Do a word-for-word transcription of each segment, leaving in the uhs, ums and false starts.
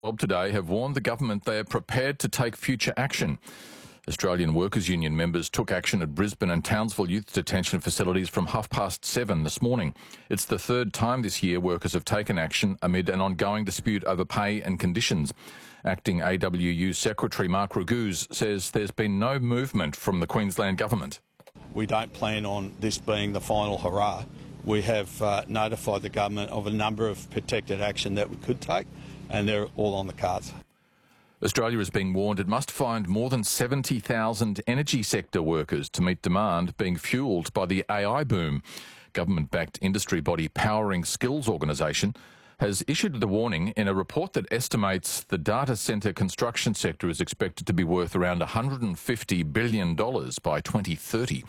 Mob today have warned the government they are prepared to take future action. Australian Workers' Union members took action at Brisbane and Townsville youth detention facilities from half past seven this morning. It's the third time this year workers have taken action amid an ongoing dispute over pay and conditions. Acting A W U Secretary Mark Raguse says there's been no movement from the Queensland government. We don't plan on this being the final hurrah. We have uh, notified the government of a number of protected action that we could take, and they're all on the cards. Australia is being warned it must find more than seventy thousand energy sector workers to meet demand being fuelled by the A I boom. Government-backed industry body Powering Skills organisation has issued the warning in a report that estimates the data centre construction sector is expected to be worth around one hundred fifty billion dollars by twenty thirty.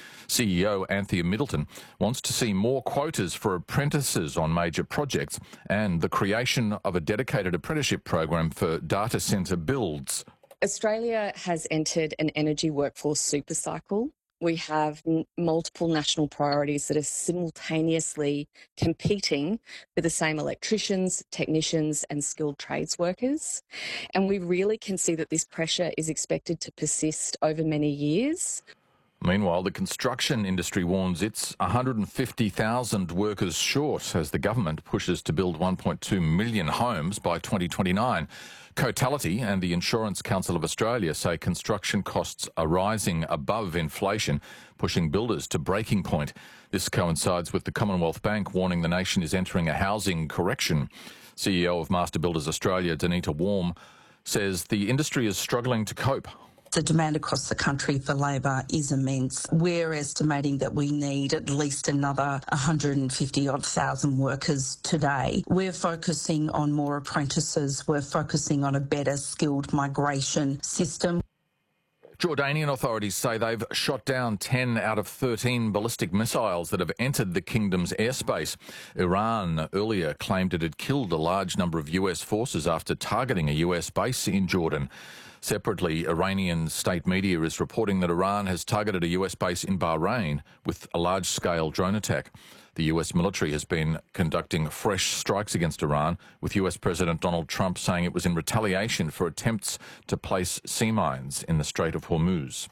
C E O Anthea Middleton wants to see more quotas for apprentices on major projects and the creation of a dedicated apprenticeship program for data centre builds. Australia has entered an energy workforce supercycle. We have n- multiple national priorities that are simultaneously competing for the same electricians, technicians and skilled trades workers. And we really can see that this pressure is expected to persist over many years. Meanwhile, the construction industry warns it's one hundred fifty thousand workers short as the government pushes to build one point two million homes by twenty twenty-nine. Cotality and the Insurance Council of Australia say construction costs are rising above inflation, pushing builders to breaking point. This coincides with the Commonwealth Bank warning the nation is entering a housing correction. C E O of Master Builders Australia, Danita Warm, says the industry is struggling to cope. The demand across the country for labour is immense. We're estimating that we need at least another one hundred fifty odd thousand workers today. We're focusing on more apprentices. We're focusing on a better skilled migration system. Jordanian authorities say they've shot down ten out of thirteen ballistic missiles that have entered the kingdom's airspace. Iran earlier claimed it had killed a large number of U S forces after targeting a U S base in Jordan. Separately, Iranian state media is reporting that Iran has targeted a U S base in Bahrain with a large-scale drone attack. The U S military has been conducting fresh strikes against Iran, with U S President Donald Trump saying it was in retaliation for attempts to place sea mines in the Strait of Hormuz.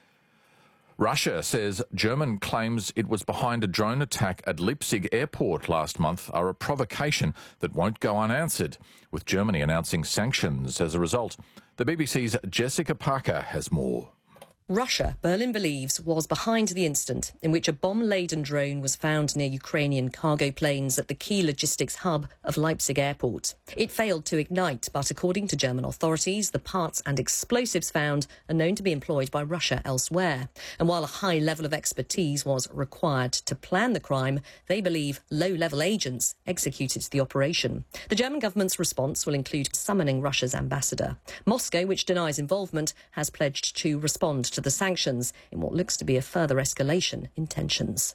Russia says German claims it was behind a drone attack at Leipzig airport last month are a provocation that won't go unanswered, with Germany announcing sanctions as a result. The B B C's Jessica Parker has more. Russia, Berlin believes, was behind the incident in which a bomb-laden drone was found near Ukrainian cargo planes at the key logistics hub of Leipzig airport. It failed to ignite, but according to German authorities, the parts and explosives found are known to be employed by Russia elsewhere. And while a high level of expertise was required to plan the crime, they believe low-level agents executed the operation. The German government's response will include summoning Russia's ambassador. Moscow, which denies involvement, has pledged to respond to the sanctions in what looks to be a further escalation in tensions.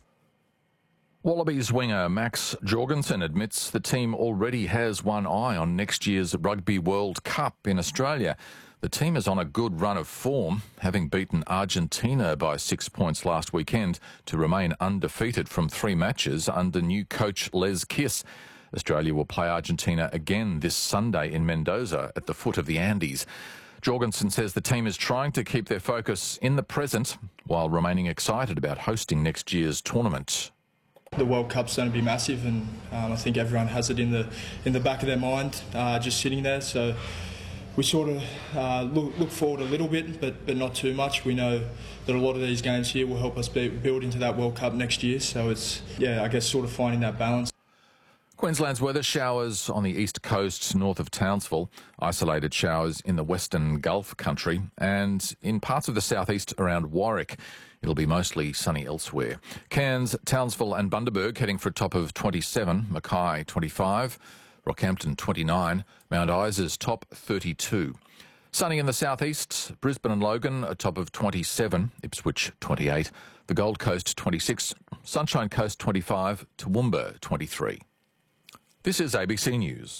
Wallabies winger Max Jorgensen admits the team already has one eye on next year's Rugby World Cup in Australia. The team is on a good run of form, having beaten Argentina by six points last weekend to remain undefeated from three matches under new coach Les Kiss. Australia will play Argentina again this Sunday in Mendoza at the foot of the Andes. Jorgensen says the team is trying to keep their focus in the present while remaining excited about hosting next year's tournament. The World Cup's going to be massive, and um, I think everyone has it in the in the back of their mind, uh, just sitting there. So we sort of uh, look, look forward a little bit, but but not too much. We know that a lot of these games here will help us be, build into that World Cup next year. So it's, yeah, I guess sort of finding that balance. Queensland's weather: showers on the east coast north of Townsville, isolated showers in the western Gulf country, and in parts of the southeast around Warwick. It'll be mostly sunny elsewhere. Cairns, Townsville and Bundaberg heading for a top of twenty-seven, Mackay twenty-five, Rockhampton twenty-nine, Mount Isa's top thirty-two. Sunny in the southeast, Brisbane and Logan a top of twenty-seven, Ipswich twenty-eight, the Gold Coast twenty-six, Sunshine Coast twenty-five, Toowoomba twenty-three. This is A B C News.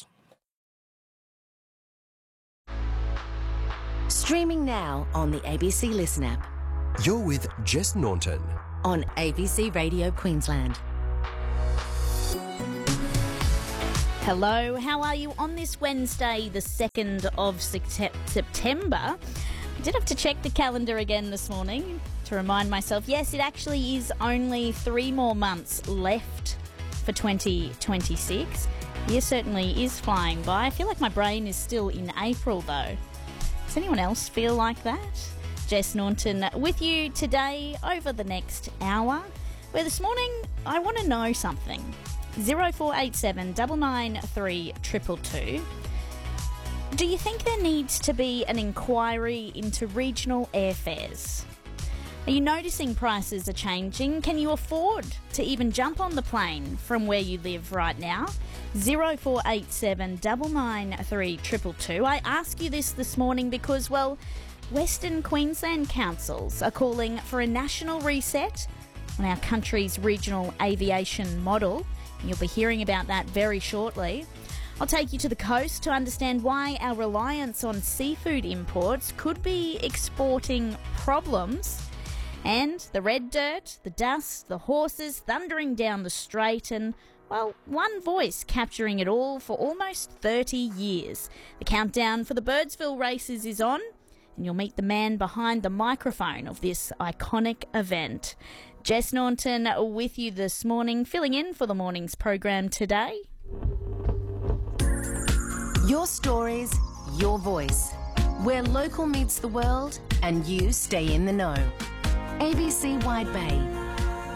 Streaming now on the A B C Listen app. You're with Jess Naunton on A B C Radio Queensland. Hello, how are you on this Wednesday, the second of September? I did have to check the calendar again this morning to remind myself, yes, it actually is only three more months left for twenty twenty-six. Year certainly is flying by. I feel like my brain is still in April though. Does anyone else feel like that? Jess Naunton with you today over the next hour, where this morning I want to know something. zero four eight seven nine nine three two two two. Do you think there needs to be an inquiry into regional airfares? Are you noticing prices are changing? Can you afford to even jump on the plane from where you live right now? zero four eight seven nine nine three two two two. I ask you this this morning because, well, Western Queensland councils are calling for a national reset on our country's regional aviation model. You'll be hearing about that very shortly. I'll take you to the coast to understand why our reliance on seafood imports could be exporting problems. And the red dirt, the dust, the horses thundering down the straight and, well, one voice capturing it all for almost thirty years. The countdown for the Birdsville races is on, and you'll meet the man behind the microphone of this iconic event. Jess Naunton with you this morning, filling in for the morning's program today. Your stories, your voice. Where local meets the world and you stay in the know. A B C Wide Bay.